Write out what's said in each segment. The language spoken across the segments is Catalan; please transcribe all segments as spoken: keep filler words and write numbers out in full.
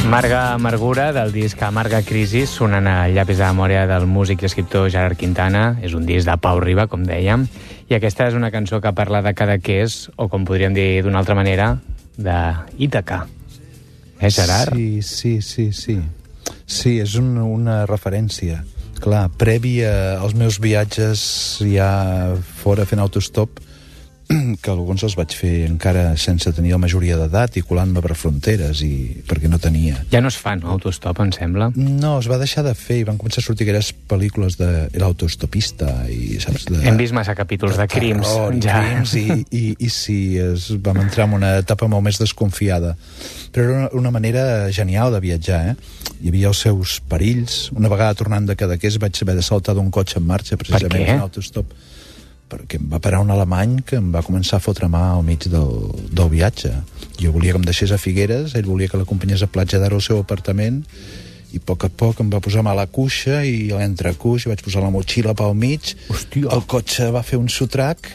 Amarga Amargura, del disc Amarga Crisi, sonant a llapis de memòria del músic i escriptor Gerard Quintana. És un disc de Pau Riba, com dèiem, i aquesta és una cançó que parla de Cadaqués, o com podríem dir d'una altra manera, d'Ítaca. Eh, Gerard? Sí, sí, sí, sí. Sí, és un, una referència. Clar, prèvia als meus viatges ja fora fent autostop, que alguns els vaig fer encara sense tenir la majoria d'edat i colant-me per fronteres, i perquè no tenia. Ja no es fa, no, autostop, em sembla? No, es va deixar de fer i van començar a sortir aquelles pel·lícules de l'autostopista i, saps, de... Hem vist massa capítols de, de crims. Terror, ja. crims i, i, i sí, es, vam entrar en una etapa molt més desconfiada. Però era una, una manera genial de viatjar, eh? Hi havia els seus perills. Una vegada tornant de Cadaqués vaig haver de saltar d'un cotxe en marxa, precisament en autostop, perquè em va parar un alemany que em va començar a fotre mà al mig del, del viatge. Jo volia que em deixés a Figueres, ell volia que l'acompanyés a Platja d'Aro al seu apartament, i a poc a poc em va posar mà a la cuixa i a l'entrecuix, i vaig posar la motxilla pel mig. Hòstia. El cotxe va fer un sotrac,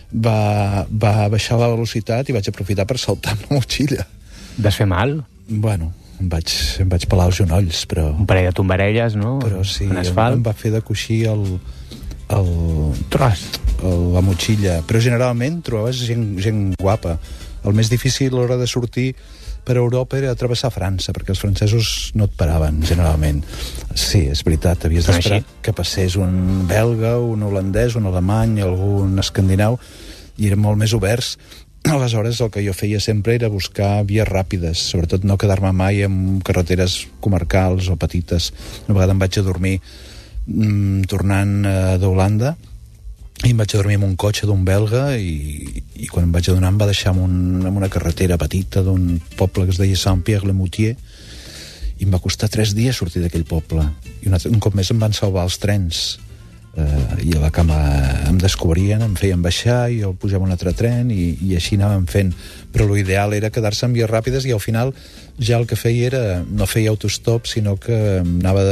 va, va baixar la velocitat i vaig aprofitar per saltar amb la motxilla. Vas fer mal? Bueno, em vaig, em vaig pelar els genolls, però... Un parell de tombarelles, no? Però sí, en asfalt. Em va fer de coixí el... el tros. la motxilla, però generalment trobaves gent, gent guapa. El més difícil a l'hora de sortir per Europa era travessar França, perquè els francesos no et paraven, generalment. Sí, és veritat, havies d'esperar que passés un belga, un holandès, un alemany, algun escandinau, i eren molt més oberts. Aleshores, el que jo feia sempre era buscar vies ràpides, sobretot no quedar-me mai en carreteres comarcals o petites. Una vegada em vaig a dormir mm, tornant eh, d'Holanda, i em vaig a dormir en un cotxe d'un belga, i, i quan em vaig adonar em va deixar en, un, en una carretera petita d'un poble que es deia Saint-Pierre-le-Moutier, i em va costar tres dies sortir d'aquell poble, i un, un cop més em van salvar els trens, eh, i a la cama em descobrien, em feien baixar, i jo pujava un altre tren, i, i així anàvem fent. Però l'ideal era quedar-se en vies ràpides, i al final ja el que feia era, no feia autostop, sinó que anava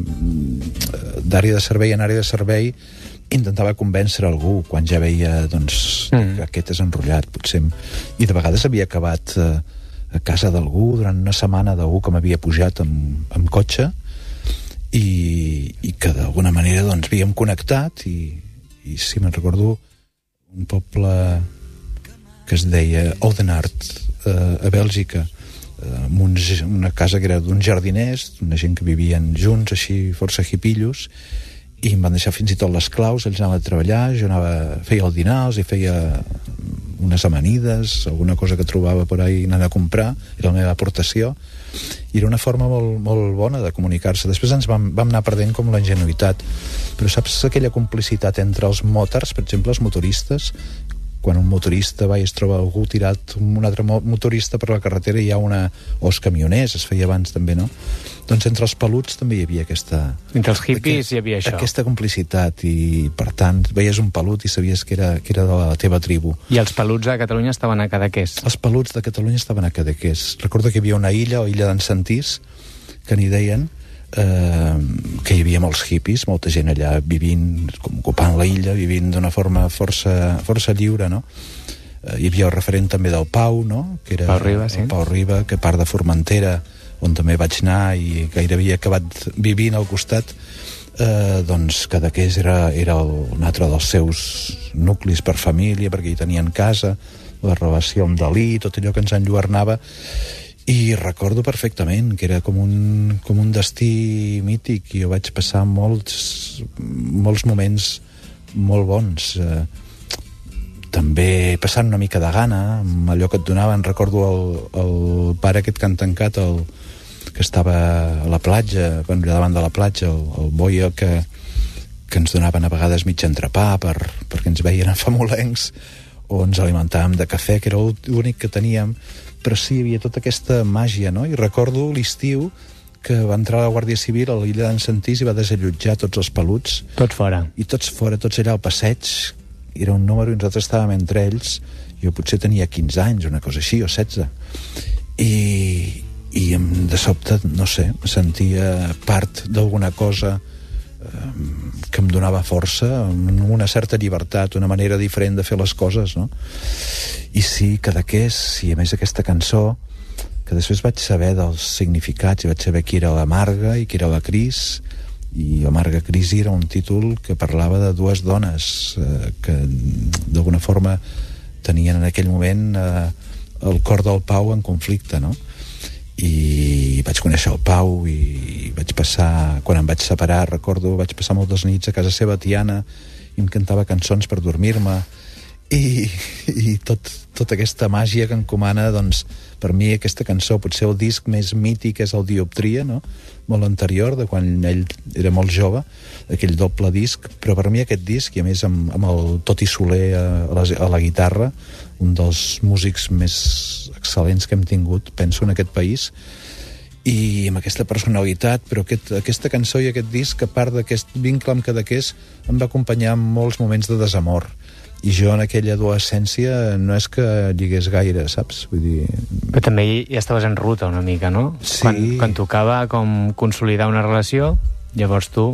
d'àrea de servei en àrea de servei, intentava convèncer algú quan ja veia, doncs, mm. que aquest és enrotllat, potser. I de vegades havia acabat eh, a casa d'algú durant una setmana, d'algú que m'havia pujat amb, amb cotxe, i, i que d'alguna manera, doncs, havíem connectat, i, i sí, me'n recordo un poble que es deia Oudenaarde, eh, a Bèlgica, eh, amb uns, una casa que era d'uns jardiners, una gent que vivien junts, així, força hipillos, i em van deixar fins i tot les claus, ells anaven a treballar, jo anava, feia el dinar, els hi feia unes amanides, alguna cosa que trobava per ahí anant a comprar, era la meva aportació, i era una forma molt, molt bona de comunicar-se. Després ens vam, vam anar perdent com la ingenuïtat, però saps aquella complicitat entre els motors, per exemple, els motoristes, quan un motorista va i es troba algú tirat, un altre motorista per la carretera, hi ha una... o els camioners, es feia abans també, no? Doncs entre els peluts també hi havia aquesta... Entre els hippies hi havia això. Aquesta complicitat, i per tant veies un pelut i sabies que era, que era de la teva tribu. I els peluts a Catalunya estaven a Cadaqués? Els peluts de Catalunya estaven a Cadaqués. Recordo que hi havia una illa, o illa d'en Santís, que n'hi deien, eh, que hi havia molts hippies, molta gent allà vivint, com ocupant la illa, vivint d'una forma força, força lliure, no? Eh, hi havia el referent també del Pau, no? Que era Pau Riba, sí. El Pau Riba, que part de Formentera, on també vaig anar i gairebé he acabat vivint al costat, eh, doncs Cadaqués era, era el, un altre dels seus nuclis per família, perquè hi tenien casa, la relació amb Dalí, tot allò que ens enlluernava, i recordo perfectament que era com un, com un destí mític, i jo vaig passar molts, molts moments molt bons, eh, també passant una mica de gana amb allò que et donaven. Recordo el, el pare aquest que han tancat, el, que estava a la platja, quan davant de la platja, el, el boia que, que ens donaven a vegades mig entrepà per, perquè ens veien famolencs, o ens alimentàvem de cafè, que era l'únic que teníem, però sí, hi havia tota aquesta màgia, no? I recordo l'estiu que va entrar la Guàrdia Civil a l'illa d'en Santís i va desallotjar tots els peluts. Tots fora. I tots fora, tots allà al passeig. Era un número i nosaltres estàvem entre ells. Jo potser tenia quinze anys, una cosa així, o setze. I, i de sobte, no sé, em sentia part d'alguna cosa eh, que em donava força, una certa llibertat, una manera diferent de fer les coses, no? I sí, Cadaqués, i a més aquesta cançó, que després vaig saber dels significats i vaig saber qui era la Marga i qui era la Cris, i la Marga Crisi era un títol que parlava de dues dones eh, que d'alguna forma tenien en aquell moment eh, el cor del Pau en conflicte, no? I vaig conèixer el Pau i vaig passar, quan em vaig separar, recordo, vaig passar moltes nits a casa seva, Tiana, i em cantava cançons per dormir-me, i, i tot, tota aquesta màgia que encomana, doncs, per mi aquesta cançó, potser el disc més mític és el Dioptria, no? Molt anterior, de quan ell era molt jove, aquell doble disc, però per mi aquest disc, i a més amb, amb el Toti Soler a, a, la, a la guitarra, un dels músics més excel·lents que hem tingut, penso, en aquest país, i amb aquesta personalitat, però aquest, aquesta cançó i aquest disc, a part d'aquest vincle amb Cadaqués, em va acompanyar en molts moments de desamor, i jo en aquella adolescència no és que lligués gaire, saps? Vull dir... Però també ja estaves en ruta una mica, no? Sí. Quan, quan tocava com consolidar una relació, llavors tu